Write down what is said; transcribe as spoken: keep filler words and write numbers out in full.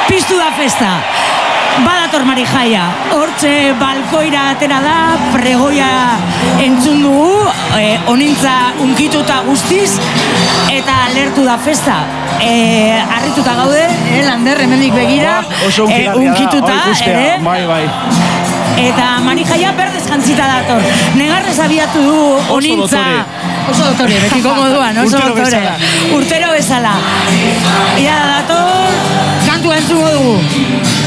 piztu da festa. Badator Marijaia, hortxe balkoira atera da, pregoia entzun dugu, e, onintza unkituta guztiz, eta lertu da festa. E, arrituta gaude, eh, Lander, hemendik begira, e, unkituta, ere. Bai, bai. Eta Marijaia berdez jantzita dator. Negarrez abiatu du onintza. Oso dotore, betiko moduan, oso dotore. Urtero bezala. Ia dator, kantua entzungo dugu.